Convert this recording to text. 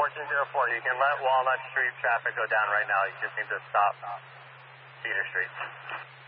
1404, you can let Walnut Street traffic go down right now. You just need to stop Cedar Street.